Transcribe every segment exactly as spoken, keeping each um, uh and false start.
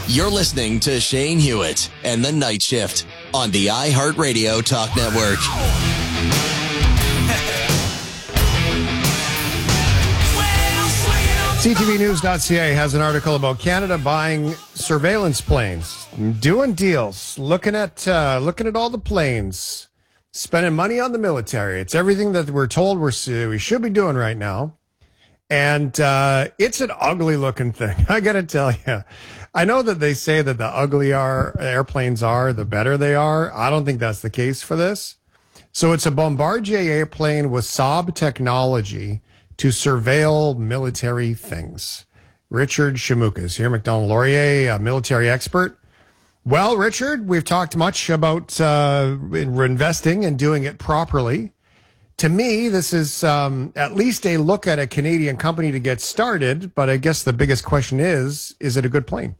You're listening to Shane Hewitt and the Night Shift on the iHeartRadio Talk Network. C T V News dot C A has an article about Canada buying surveillance planes, doing deals, looking at uh, looking at all the planes, spending money on the military. It's everything that we're told we're we should be doing right now, and uh, it's an ugly looking thing. I got to tell you, I know that they say that the uglier airplanes are, the better they are. I don't think that's the case for this. So it's a Bombardier airplane with Saab technology to surveil military things. Richard Shamuka is here, Macdonald Laurier, a military expert. Well, Richard, we've talked much about uh, investing and doing it properly. To me, this is um, at least a look at a Canadian company to get started, but I guess the biggest question is, is it a good plane?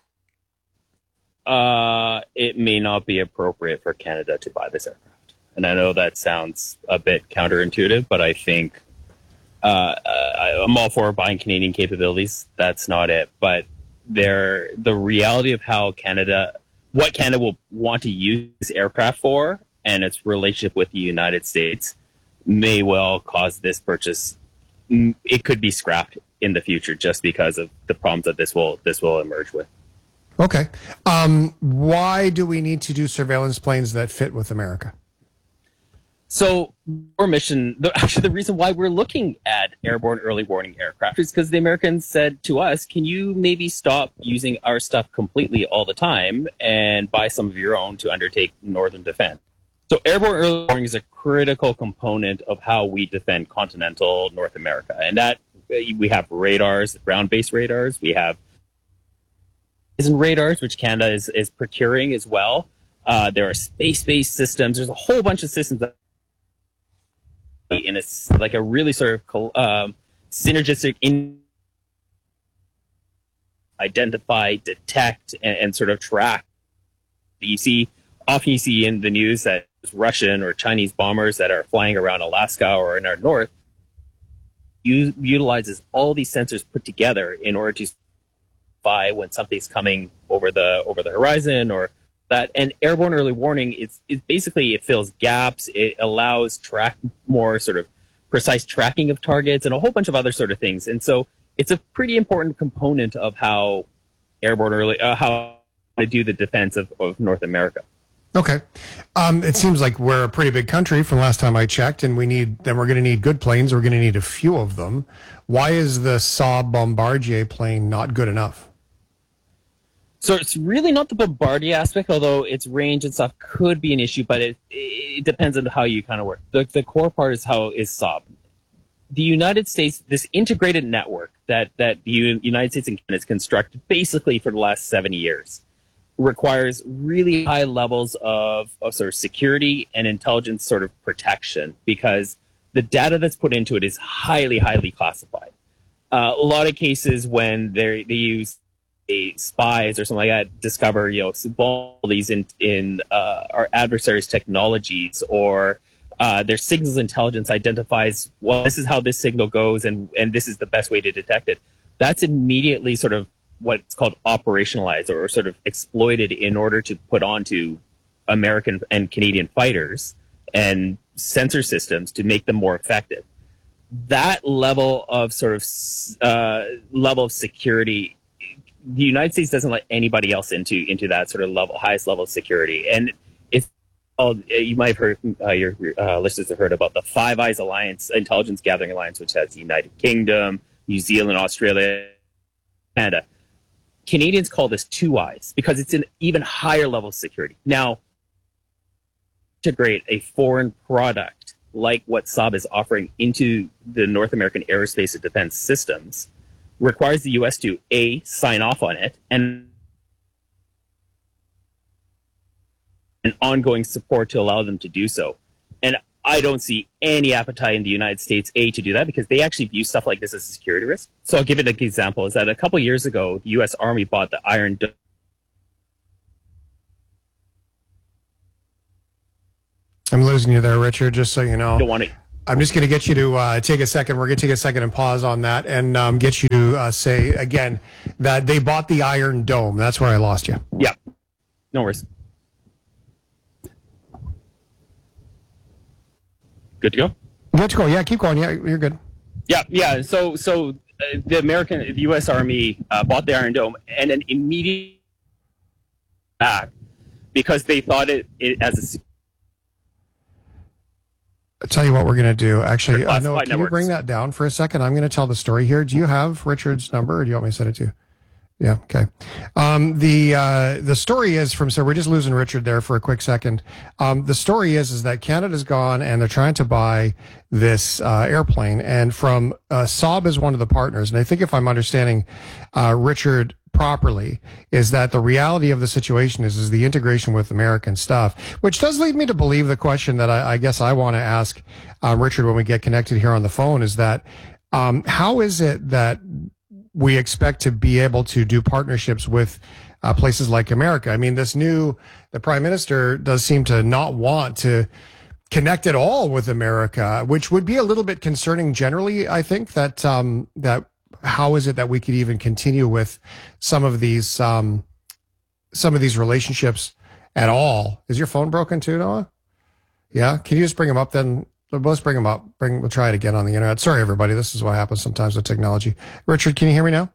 Uh, it may not be appropriate for Canada to buy this aircraft. And I know that sounds a bit counterintuitive, but I think Uh, uh, I'm all for buying Canadian capabilities. That's not it. But there, the reality of how Canada, what Canada will want to use this aircraft for and its relationship with the United States may well cause this purchase. It could be scrapped in the future just because of the problems that this will, this will emerge with. Okay. Um, why do we need to do surveillance planes that fit with America? So our mission, the, actually the reason why we're looking at airborne early warning aircraft is because the Americans said to us, can you maybe stop using our stuff completely all the time and buy some of your own to undertake northern defense? So airborne early warning is a critical component of how we defend continental North America. And that we have radars, ground-based radars. We have radars, which Canada is, is procuring as well. Uh, there are space-based systems. There's a whole bunch of systems that and it's like a really sort of um, synergistic in identify, detect, and, and sort of track. You see, often you see in the news that Russian or Chinese bombers that are flying around Alaska or in our north use, utilizes all these sensors put together in order to spy when something's coming over the over the horizon or that. And airborne early warning is, is basically, it fills gaps. It allows track more sort of precise tracking of targets and a whole bunch of other sort of things. And so it's a pretty important component of how airborne early, uh, how to do the defense of, of North America. Okay. Um, it seems like we're a pretty big country from last time I checked, and we need, then we're going to need good planes. We're going to need a few of them. Why is the Saab Bombardier plane not good enough? So it's really not the Bombardier aspect, although its range and stuff could be an issue, but it, it depends on how you kind of work. The, the core part is how is Saab. The United States, this integrated network that, that the United States and Canada has constructed basically for the last seventy years requires really high levels of, of sort of security and intelligence sort of protection because the data that's put into it is highly, highly classified. Uh, a lot of cases when they they use spies or something like that discover, you know, vulnerabilities in in uh, our adversaries' technologies, or uh, their signals intelligence identifies, well, this is how this signal goes, and and this is the best way to detect it. That's immediately sort of what's called operationalized or sort of exploited in order to put onto American and Canadian fighters and sensor systems to make them more effective. That level of sort of uh, level of security, the United States doesn't let anybody else into into that sort of level, highest level of security. And it's called, you might have heard, uh, your uh, listeners have heard about the Five Eyes Alliance, intelligence gathering alliance, which has the United Kingdom, New Zealand, Australia, Canada. Canadians call this Two Eyes because it's an even higher level of security. Now, integrate a foreign product like what Saab is offering into the North American aerospace and defense systems requires the U S to A, sign off on it, and an ongoing support to allow them to do so. And I don't see any appetite in the United States, A, to do that because they actually view stuff like this as a security risk. So I'll give it an example, is that a couple years ago, the U S Army bought the Iron Dome. I'm losing you there, Richard, just so you know. Don't want to. I'm just going to get you to uh, take a second. We're going to take a second and pause on that and um, get you to uh, say again that they bought the Iron Dome. That's where I lost you. Yeah. No worries. Good to go? Good to go. Yeah, keep going. Yeah, you're good. Yeah, yeah. So, so uh, the American, the U S Army uh, bought the Iron Dome and then immediately back because they thought it, it as a. I'll tell you what we're going to do. Actually, uh, no, can networks. you bring that down for a second? I'm going to tell the story here. Do you have Richard's number, or do you want me to send it to you? Yeah. Okay. Um, the uh, the story is from. So we're just losing Richard there for a quick second. Um, the story is is that Canada's gone and they're trying to buy this uh, airplane, and from uh, Saab is one of the partners. And I think if I'm understanding uh, Richard properly, is that the reality of the situation is is the integration with American stuff, which does lead me to believe the question that I, I guess I want to ask uh, Richard when we get connected here on the phone is that um, how is it that we expect to be able to do partnerships with uh, places like America? I mean, this new, the prime minister does seem to not want to connect at all with America, which would be a little bit concerning generally, I think, that, um, that how is it that we could even continue with some of these, um, some of these relationships at all? Is your phone broken too, Noah? Yeah. Can you just bring them up then? Let's bring them up. Bring. We'll try it again on the internet. Sorry, everybody. This is what happens sometimes with technology. Richard, can you hear me now?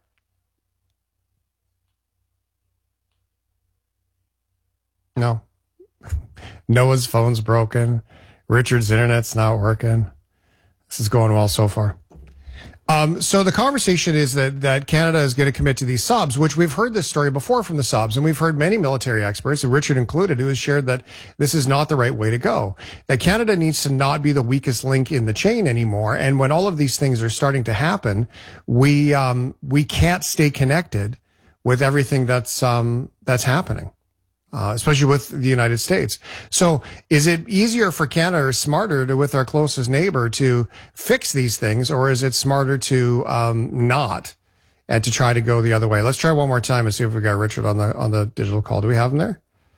No. Noah's phone's broken. Richard's internet's not working. This is going well so far. Um, so the conversation is that, that Canada is going to commit to these Saabs, which we've heard this story before from the Saabs, and we've heard many military experts, and Richard included, who has shared that this is not the right way to go, that Canada needs to not be the weakest link in the chain anymore. And when all of these things are starting to happen, we, um, we can't stay connected with everything that's, um, that's happening. Uh, especially with the United States. So is it easier for Canada or smarter to, with our closest neighbor, to fix these things, or is it smarter to um, not and to try to go the other way? Let's try one more time and see if we got Richard on the on the digital call. Do we have him there?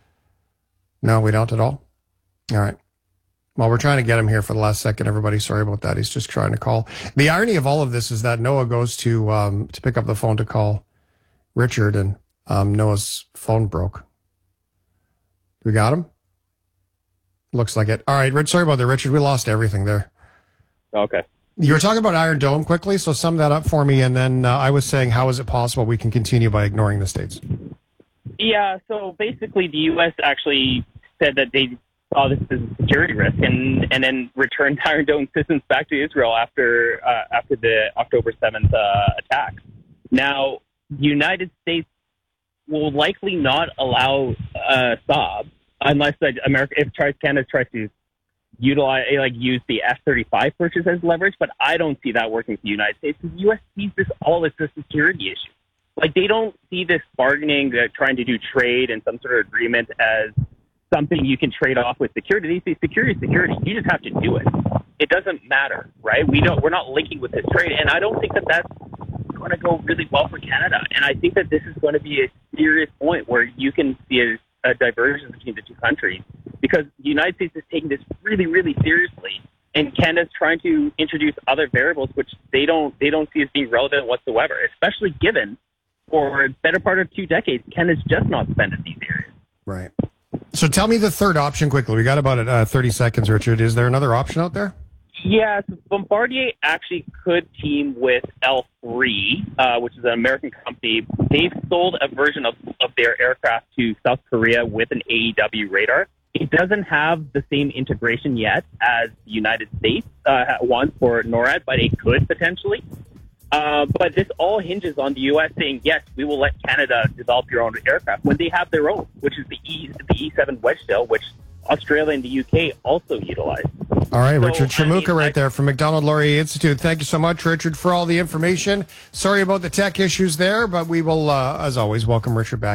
No, we don't at all. All right. Well, we're trying to get him here for the last second, everybody. Sorry about that. He's just trying to call. The irony of all of this is that Noah goes to um, to pick up the phone to call Richard, and um, Noah's phone broke. We got him? Looks like it. All right, Rich, sorry about that, Richard. We lost everything there. Okay. You were talking about Iron Dome quickly, so sum that up for me. And then uh, I was saying, how is it possible we can continue by ignoring the states? Yeah, so basically the U S actually said that they saw this as a security risk and, and then returned Iron Dome systems back to Israel after uh, after the October seventh uh, attack. Now, the United States will likely not allow uh, Saab unless like, America, if tries, Canada tries to utilize, like use the F thirty-five purchase as leverage, but I don't see that working for the United States because the U S sees this all as a security issue. Like they don't see this bargaining, uh, trying to do trade and some sort of agreement as something you can trade off with security. They say security is security. You just have to do it. It doesn't matter, right? We don't. We're not linking with this trade, and I don't think that that's going to go really well for Canada. And I think that this is going to be a serious point where you can see a, a divergence between the two countries because the United States is taking this really, really seriously, and Canada's trying to introduce other variables which they don't they don't see as being relevant whatsoever. Especially given for a better part of two decades, Canada's just not spent in these areas. Right. So tell me the third option quickly. We got about uh, thirty seconds, Richard. Is there another option out there? Yeah, so Bombardier actually could team with L three, uh, which is an American company. They've sold a version of, of their aircraft to South Korea with an A E W radar. It doesn't have the same integration yet as the United States uh, wants for NORAD, but it could potentially. Uh, but this all hinges on the U S saying, yes, we will let Canada develop your own aircraft when they have their own, which is the E the E seven Wedgetail, which Australia and the U K also utilize. All right, so, Richard Shamuka I mean, right I, there from Macdonald-Laurier Institute. Thank you so much, Richard, for all the information. Sorry about the tech issues there, but we will, uh, as always, welcome Richard back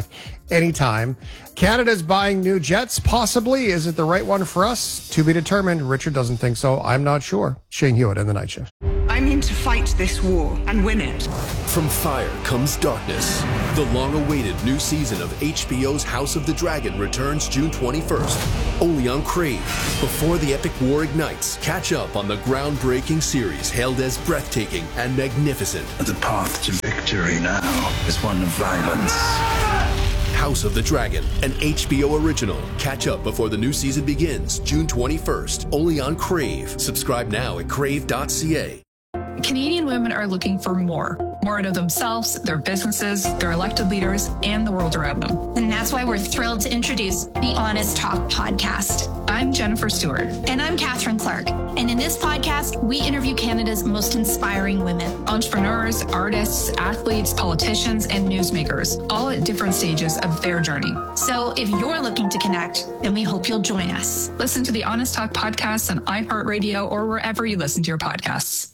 anytime. Canada's buying new jets, possibly. Is it the right one for us? To be determined. Richard doesn't think so. I'm not sure. Shane Hewitt in the Night Shift. I'm in to fight this war and win it. From fire comes darkness. The long-awaited new season of H B O's House of the Dragon returns June twenty-first, only on Crave. Before the epic war ignites, catch up on the groundbreaking series hailed as breathtaking and magnificent. The path to victory now is one of violence. House of the Dragon, an H B O original. Catch up before the new season begins, June twenty-first, only on Crave. Subscribe now at crave dot c a. Canadian women are looking for more. More out of themselves, their businesses, their elected leaders, and the world around them. And that's why we're thrilled to introduce the Honest Talk podcast. I'm Jennifer Stewart. And I'm Catherine Clark. And in this podcast, we interview Canada's most inspiring women. Entrepreneurs, artists, athletes, politicians, and newsmakers, all at different stages of their journey. So if you're looking to connect, then we hope you'll join us. Listen to the Honest Talk podcast on iHeartRadio or wherever you listen to your podcasts.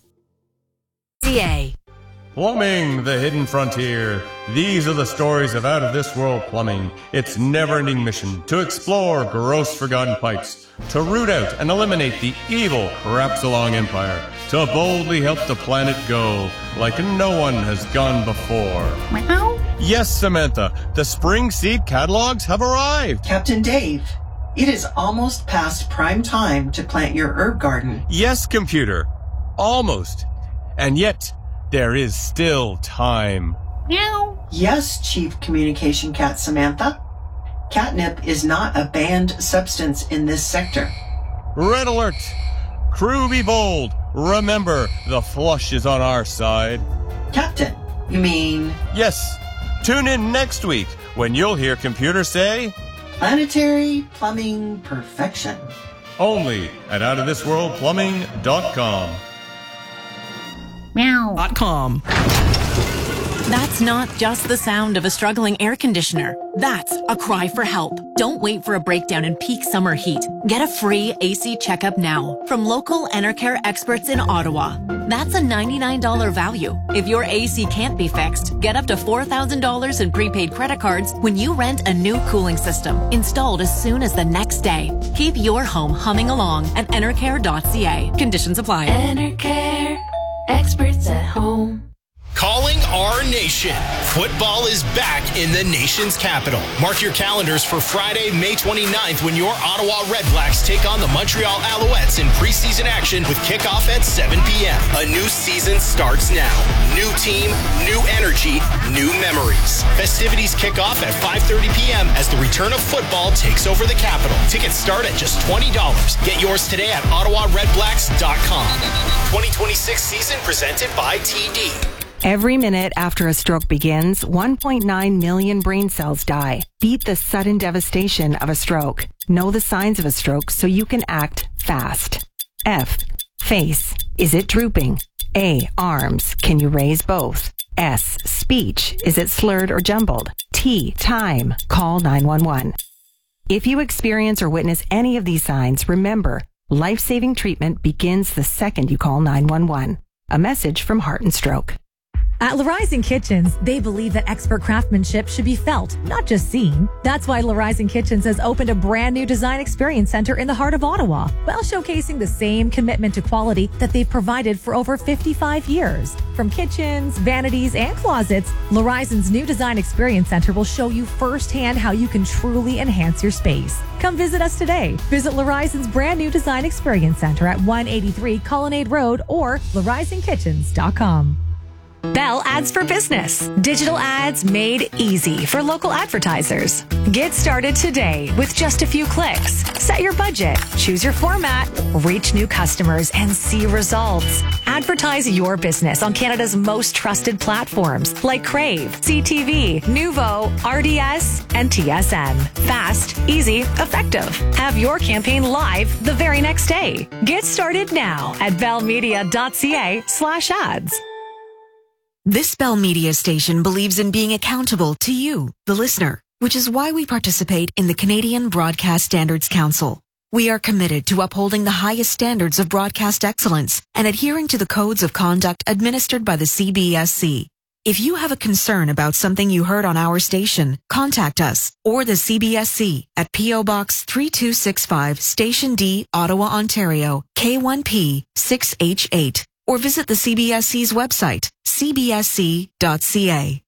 C A. Plumbing, the hidden frontier. These are the stories of out-of-this-world plumbing. Its never-ending mission to explore gross forgotten pipes, to root out and eliminate the evil Crapsalong Empire, to boldly help the planet go like no one has gone before. Meow. Yes, Samantha, the spring seed catalogs have arrived. Captain Dave, it is almost past prime time to plant your herb garden. Yes, computer. Almost. And yet, there is still time. Meow. Yes, Chief Communication Cat Samantha. Catnip is not a banned substance in this sector. Red alert! Crew be bold. Remember, the flush is on our side. Captain, you mean? Yes. Tune in next week when you'll hear computer say... Planetary Plumbing Perfection. Only at out of this world plumbing dot com. Meow. .com. That's not just the sound of a struggling air conditioner. That's a cry for help. Don't wait for a breakdown in peak summer heat. Get a free A C checkup now from local Enercare experts in Ottawa. That's a ninety-nine dollars value. If your A C can't be fixed, get up to four thousand dollars in prepaid credit cards when you rent a new cooling system, installed as soon as the next day. Keep your home humming along at enercare dot c a. Conditions apply. Enercare. Experts at home. Calling our nation. Football is back in the nation's capital. Mark your calendars for Friday, May twenty-ninth, when your Ottawa Redblacks take on the Montreal Alouettes in preseason action with kickoff at seven p.m. A new season starts now. New team, new energy, new memories. Festivities kick off at five thirty p.m. as the return of football takes over the capital. Tickets start at just twenty dollars. Get yours today at ottawa red blacks dot com. twenty twenty-six season presented by T D. Every minute after a stroke begins, one point nine million brain cells die. Beat the sudden devastation of a stroke. Know the signs of a stroke so you can act fast. F. Face. Is it drooping? A. Arms. Can you raise both? S. Speech. Is it slurred or jumbled? T. Time. Call nine one one. If you experience or witness any of these signs, remember, life-saving treatment begins the second you call nine one one. A message from Heart and Stroke. At LaRising Kitchens, they believe that expert craftsmanship should be felt, not just seen. That's why LaRising Kitchens has opened a brand new design experience center in the heart of Ottawa, while showcasing the same commitment to quality that they've provided for over fifty-five years. From kitchens, vanities, and closets, LaRising's new design experience center will show you firsthand how you can truly enhance your space. Come visit us today. Visit LaRising's brand new design experience center at one eighty-three Colonnade Road or la rising kitchens dot com. Bell Ads for Business. Digital ads made easy for local advertisers. Get started today with just a few clicks. Set your budget, choose your format, reach new customers, and see results. Advertise your business on Canada's most trusted platforms like Crave, C T V, Nuvo, R D S, and T S N. Fast, easy, effective. Have your campaign live the very next day. Get started now at bell media dot c a slash ads. This Bell Media station believes in being accountable to you, the listener, which is why we participate in the Canadian Broadcast Standards Council. We are committed to upholding the highest standards of broadcast excellence and adhering to the codes of conduct administered by the C B S C. If you have a concern about something you heard on our station, contact us or the C B S C at P O Box three two six five, Station D, Ottawa, Ontario, K one P six H eight, or visit the C B S C's website, c b s c dot c a.